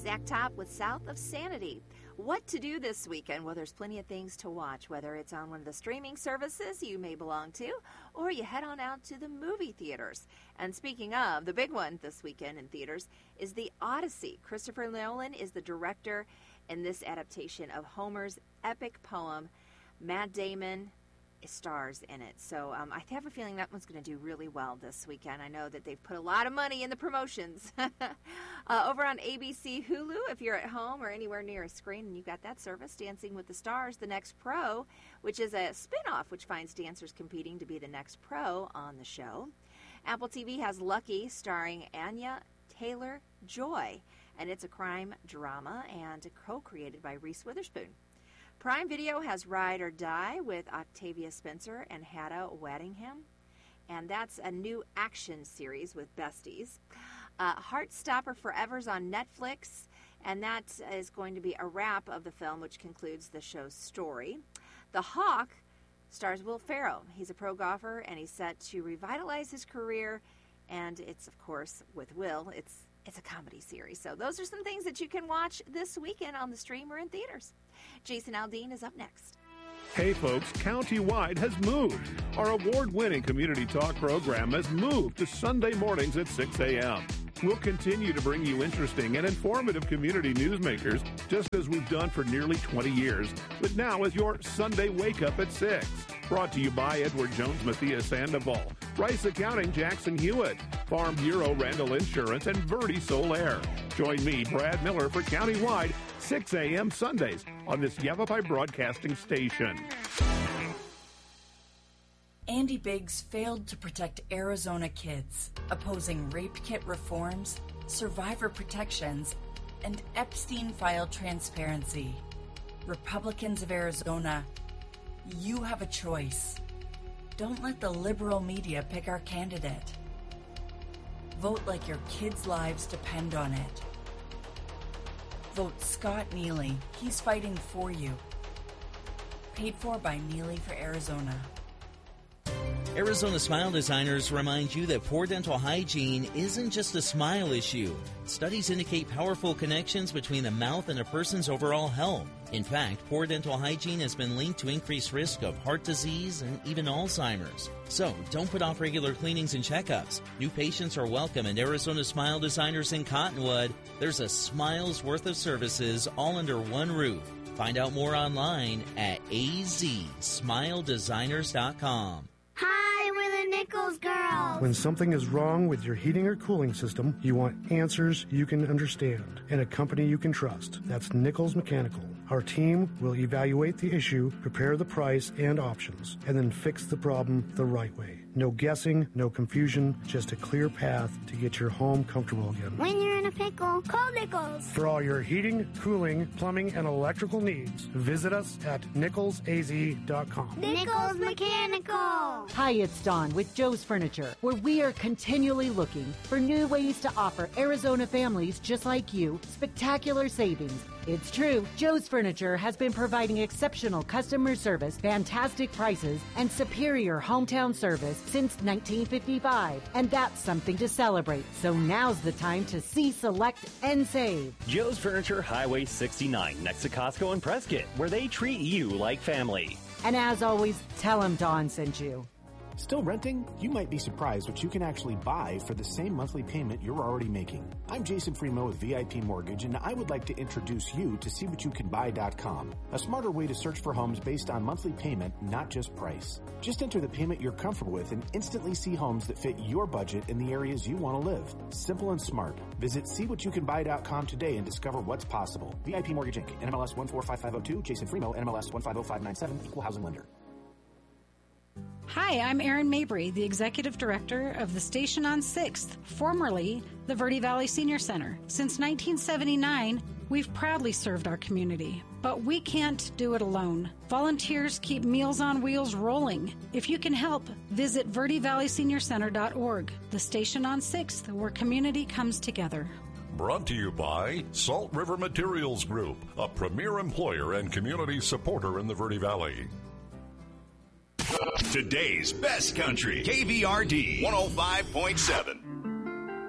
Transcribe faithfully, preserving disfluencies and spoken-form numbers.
Zach Top with South of Sanity. What to do this weekend? Well, there's plenty of things to watch, whether it's on one of the streaming services you may belong to, or you head on out to the movie theaters. And speaking of, the big one this weekend in theaters is The Odyssey. Christopher Nolan is the director in this adaptation of Homer's epic poem. Matt Damon stars in it. So um, I have a feeling that one's going to do really well this weekend. I know that they've put a lot of money in the promotions. uh, over on A B C Hulu, if you're at home or anywhere near a screen and you've got that service, Dancing with the Stars, The Next Pro, which is a spin-off which finds dancers competing to be the next pro on the show. Apple T V has Lucky, starring Anya Taylor-Joy, and it's a crime drama and co-created by Reese Witherspoon. Prime Video has Ride or Die with Octavia Spencer and Hannah Waddingham, and that's a new action series with besties. Uh, Heartstopper Forever's on Netflix, and that is going to be a wrap of the film, which concludes the show's story. The Hawk stars Will Ferrell. He's a pro golfer, and he's set to revitalize his career, and it's, of course, with Will, it's It's a comedy series. So those are some things that you can watch this weekend on the stream or in theaters. Jason Aldean is up next. Hey folks, Countywide has moved. Our award-winning community talk program has moved to Sunday mornings at six a.m. We'll continue to bring you interesting and informative community newsmakers, just as we've done for nearly twenty years, but now with your Sunday Wake Up at six. Brought to you by Edward Jones Matthias Sandoval, Rice Accounting Jackson Hewitt, Farm Bureau Randall Insurance, and Verde Solaire. Join me, Brad Miller, for Countywide, six a.m. Sundays on this Yavapai Broadcasting Station. Andy Biggs failed to protect Arizona kids, opposing rape kit reforms, survivor protections, and Epstein file transparency. Republicans of Arizona, you have a choice. Don't let the liberal media pick our candidate. Vote like your kids' lives depend on it. Vote Scott Neely. He's fighting for you. Paid for by Neely for Arizona. Arizona Smile Designers remind you that poor dental hygiene isn't just a smile issue. Studies indicate powerful connections between the mouth and a person's overall health. In fact, poor dental hygiene has been linked to increased risk of heart disease and even Alzheimer's. So, don't put off regular cleanings and checkups. New patients are welcome at Arizona Smile Designers in Cottonwood. There's a smile's worth of services all under one roof. Find out more online at a z smile designers dot com. Hi, we're the Nichols girls. When something is wrong with your heating or cooling system, you want answers you can understand and a company you can trust. That's Nichols Mechanical. Our team will evaluate the issue, prepare the price and options, and then fix the problem the right way. No guessing, no confusion, just a clear path to get your home comfortable again. When you're in a pickle, call Nichols. For all your heating, cooling, plumbing, and electrical needs, visit us at nichols a z dot com. Nichols Mechanical. Hi, it's Dawn with Joe's Furniture, where we are continually looking for new ways to offer Arizona families just like you spectacular savings. It's true, Joe's Furniture has been providing exceptional customer service, fantastic prices, and superior hometown service since nineteen fifty-five, and that's something to celebrate. So now's the time to see, select, and save. Joe's Furniture, Highway sixty-nine, next to Costco and Prescott, where they treat you like family. And as always, tell them Dawn sent you. Still renting? You might be surprised what you can actually buy for the same monthly payment you're already making. I'm Jason Freemo with V I P Mortgage, and I would like to introduce you to see what you can buy dot com, a smarter way to search for homes based on monthly payment, not just price. Just enter the payment you're comfortable with and instantly see homes that fit your budget in the areas you want to live. Simple and smart. Visit see what you can buy dot com today and discover what's possible. V I P Mortgage Incorporated. N M L S one four five five zero two. Jason Freemo, N M L S one five zero five nine seven. Equal housing lender. Hi, I'm Erin Mabry, the Executive Director of the Station on sixth, formerly the Verde Valley Senior Center. Since nineteen seventy-nine, we've proudly served our community, but we can't do it alone. Volunteers keep Meals on Wheels rolling. If you can help, visit verde valley senior center dot org, the Station on sixth, where community comes together. Brought to you by Salt River Materials Group, a premier employer and community supporter in the Verde Valley. Today's best country, K V R D one oh five point seven.